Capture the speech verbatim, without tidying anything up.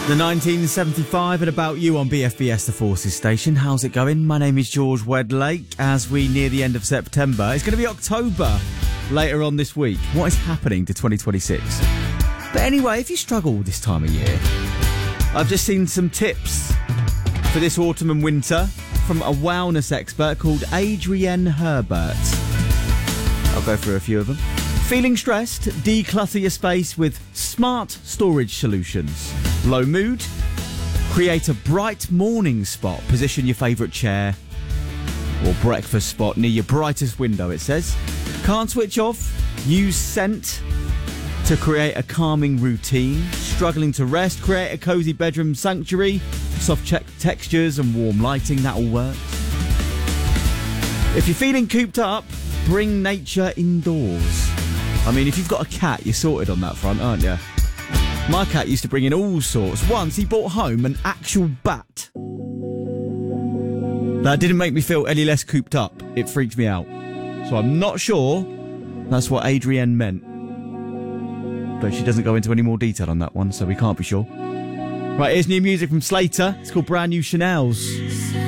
The nineteen seventy-five and About You on B F B S The Forces station. How's it going? My name is George Wedlake. As we near the end of September, it's going to be October later on this week. What is happening to twenty twenty-six? But anyway, if you struggle this time of year, I've just seen some tips for this autumn and winter from a wellness expert called Adrienne Herbert. I'll go through a few of them. Feeling stressed? Declutter your space with smart storage solutions. Low mood? Create a bright morning spot. Position your favourite chair or breakfast spot near your brightest window, it says. Can't switch off? Use scent to create a calming routine. Struggling to rest? Create a cosy bedroom sanctuary. Soft check textures and warm lighting, that all works. If you're feeling cooped up, bring nature indoors. I mean, if you've got a cat, you're sorted on that front, aren't you? My cat used to bring in all sorts. Once he brought home an actual bat. That didn't make me feel any less cooped up. It freaked me out. So I'm not sure that's what Adrienne meant. But she doesn't go into any more detail on that one, so we can't be sure. Right, here's new music from Slater. It's called Brand New Chanels.